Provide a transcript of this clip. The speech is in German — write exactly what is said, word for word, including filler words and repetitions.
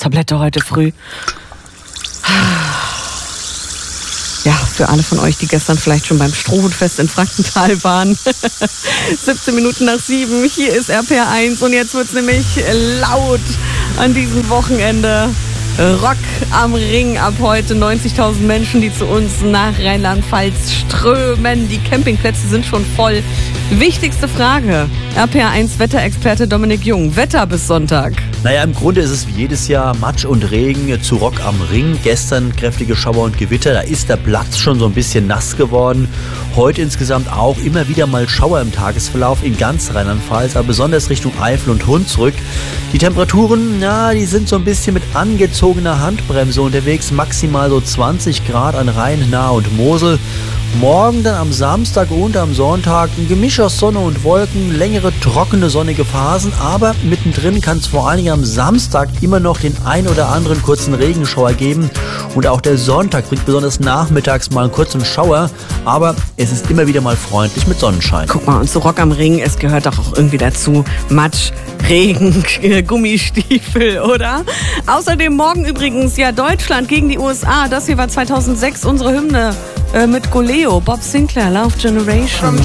Schmerztablette heute früh. Ja, für alle von euch, die gestern vielleicht schon beim Strohhutfest in Frankenthal waren. siebzehn Minuten nach sieben, hier ist R P R eins und jetzt wird's nämlich laut an diesem Wochenende. Rock am Ring ab heute. neunzigtausend Menschen, die zu uns nach Rheinland-Pfalz strömen. Die Campingplätze sind schon voll. Wichtigste Frage. R P R eins Wetterexperte Dominik Jung. Wetter bis Sonntag. Naja, im Grunde ist es wie jedes Jahr Matsch und Regen zu Rock am Ring. Gestern kräftige Schauer und Gewitter. Da ist der Platz schon so ein bisschen nass geworden. Heute insgesamt auch immer wieder mal Schauer im Tagesverlauf in ganz Rheinland-Pfalz, aber besonders Richtung Eifel und Hunsrück. Die Temperaturen, ja, die sind so ein bisschen mit angezogener Handbremse unterwegs. Maximal so zwanzig Grad an Rhein, Nahe und Mosel. Morgen dann am Samstag und am Sonntag ein Gemisch aus Sonne und Wolken, längere trockene sonnige Phasen, aber mittendrin kann es vor allen Dingen am Samstag immer noch den ein oder anderen kurzen Regenschauer geben und auch der Sonntag bringt besonders nachmittags mal einen kurzen Schauer, aber es ist immer wieder mal freundlich mit Sonnenschein. Guck mal, und zu Rock am Ring, es gehört doch auch irgendwie dazu, Matsch, Regen, Gummistiefel, oder? Außerdem morgen übrigens ja Deutschland gegen die U S A, das hier war zweitausendsechs unsere Hymne. Mit Goleo, Bob Sinclair, Love Generation.